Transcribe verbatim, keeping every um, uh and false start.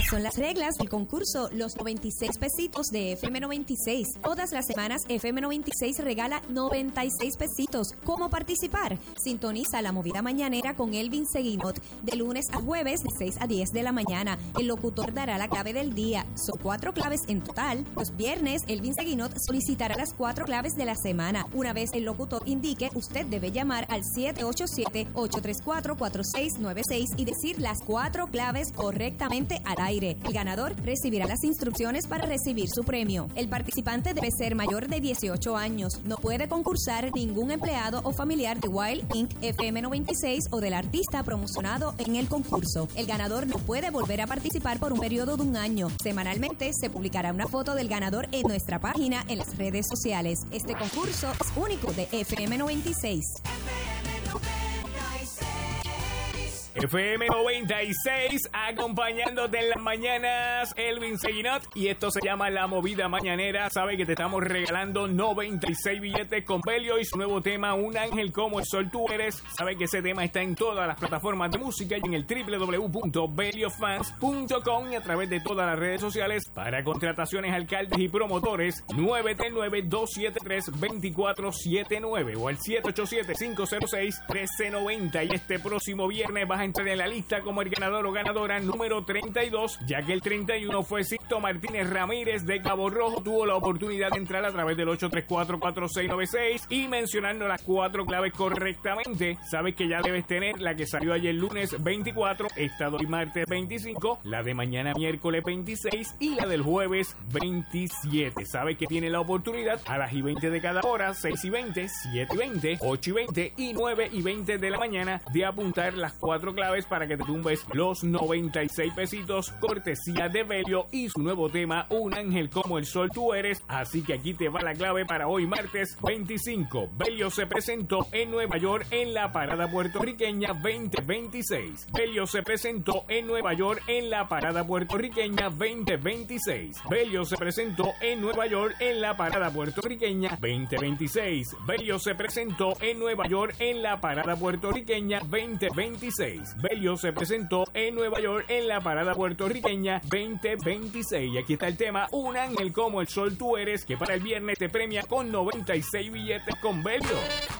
son las reglas del concurso Los noventa y seis pesitos de F M noventa y seis. Todas las semanas F M noventa y seis regala noventa y seis pesitos. ¿Cómo participar? Sintoniza La Movida Mañanera con Elvin Seguinot de lunes a jueves de seis a diez de la mañana. El locutor dará la clave del día. Son cuatro claves en total. Los viernes Elvin Seguinot solicitará las cuatro claves de la semana. Una vez el locutor indique, usted debe llamar al siete ocho siete, ocho tres cuatro, cuatro seis nueve seis y decir las cuatro claves correctamente al aire. El ganador recibirá las instrucciones para recibir su premio. El participante debe ser mayor de dieciocho años. No puede concursar ningún empleado o familiar de Wild incorporated, F M noventa y seis o del artista promocionado en el concurso. El ganador no puede volver a participar por un periodo de un año. Semanalmente se publicará una foto del ganador en nuestra página en las redes sociales. Este concurso es único de F M noventa y seis. F M noventa y seis, acompañándote en las mañanas, Elvin Seguinot, y esto se llama La Movida Mañanera. Sabe que te estamos regalando noventa y seis billetes con Belio y su nuevo tema, Un Ángel Como el Sol Tú Eres. Sabe que ese tema está en todas las plataformas de música y en el doble u doble u doble u punto beliofans punto com y a través de todas las redes sociales. Para contrataciones, alcaldes y promotores, nueve tres nueve, dos siete tres, dos cuatro siete nueve o al siete ocho siete, cinco cero seis, uno tres nueve cero. Y este próximo viernes vas a entrar en la lista como el ganador o ganadora número treinta y dos, ya que el treinta y uno fue Sixto Martínez Ramírez de Cabo Rojo. Tuvo la oportunidad de entrar a través del ocho tres cuatro, cuatro seis nueve seis y mencionando las cuatro claves correctamente. Sabes que ya debes tener la que salió ayer lunes veinticuatro, esta de hoy martes veinticinco, la de mañana miércoles veintiséis y la del jueves veintisiete. Sabes que tiene la oportunidad a las y veinte de cada hora, seis y veinte, siete y veinte, ocho y veinte y nueve y veinte de la mañana de apuntar las cuatro claves para que te tumbes los noventa y seis pesitos, cortesía de Belio y su nuevo tema, Un Ángel Como el Sol Tú Eres. Así que aquí te va la clave para hoy martes veinticinco. Belio se presentó en Nueva York en la parada puertorriqueña veinte veintiséis. Belio se presentó en Nueva York en la parada puertorriqueña veinte veintiséis. Belio se presentó en Nueva York en la parada puertorriqueña veinte veintiséis. Belio se presentó en Nueva York en la parada puertorriqueña veinte veintiséis. Belio se presentó en Nueva York en la parada puertorriqueña veinte veintiséis. Y aquí está el tema, Un Ángel Como el Sol Tú Eres, que para el viernes te premia con noventa y seis billetes con Belio.